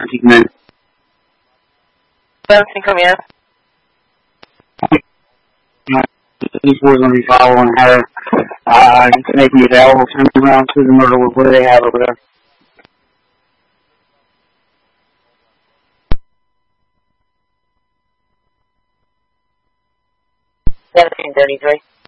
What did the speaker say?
minutes. 17, come in. These boys going to be following her. Make me available, turn around to the murder. What do they have over there? 1733.